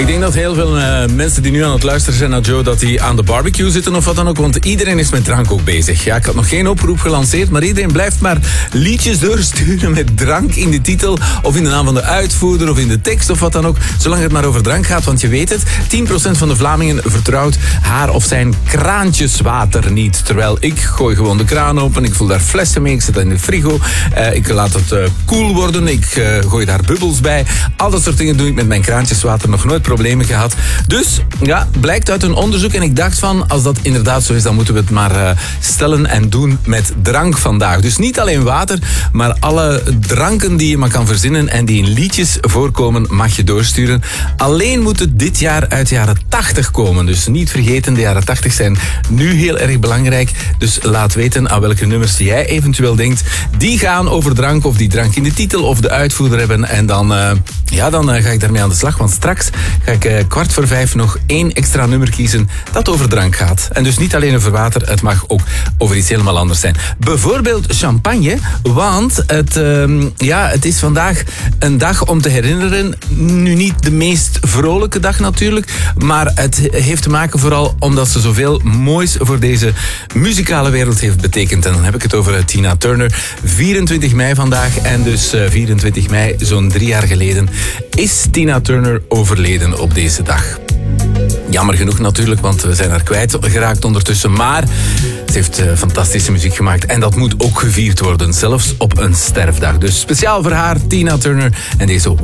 Ik denk dat heel veel mensen die nu aan het luisteren zijn naar Joe, dat die aan de barbecue zitten of wat dan ook, want iedereen is met drank ook bezig. Ja, ik had nog geen oproep gelanceerd, maar iedereen blijft maar liedjes doorsturen met drank in de titel of in de naam van de uitvoerder of in de tekst of wat dan ook, zolang het maar over drank gaat, want je weet het, 10% van de Vlamingen vertrouwt haar of zijn kraantjeswater niet. Terwijl ik gooi gewoon de kraan open, ik vul daar flessen mee, ik zet dat in de frigo, ik laat het koel worden, ik gooi daar bubbels bij. Al dat soort dingen doe ik met mijn kraantjeswater, nog nooit problemen gehad. Dus ja, blijkt uit een onderzoek en ik dacht van, als dat inderdaad zo is, dan moeten we het maar stellen en doen met drank vandaag. Dus niet alleen water, maar alle dranken die je maar kan verzinnen en die in liedjes voorkomen, mag je doorsturen. Alleen moet het dit jaar uit de jaren 80 komen. Dus niet vergeten, de jaren 80 zijn nu heel erg belangrijk. Dus laat weten aan welke nummers jij eventueel denkt. Die gaan over drank of die drank in de titel of de uitvoerder hebben. En dan ga ik daarmee aan de slag. Want straks ga ik 4:15 nog 1 extra nummer kiezen dat over drank gaat. En dus niet alleen over water, het mag ook over iets helemaal anders zijn. Bijvoorbeeld champagne, want het is vandaag een dag om te herinneren. Nu niet de meest vrolijke dag natuurlijk, maar het heeft te maken vooral omdat ze zoveel moois voor deze muzikale wereld heeft betekend. En dan heb ik het over Tina Turner. 24 mei vandaag en dus 24 mei, zo'n 3 jaar geleden, is Tina Turner overleden op deze dag. Jammer genoeg natuurlijk, want we zijn haar kwijtgeraakt ondertussen. Maar ze heeft fantastische muziek gemaakt en dat moet ook gevierd worden, zelfs op een sterfdag. Dus speciaal voor haar, Tina Turner en deze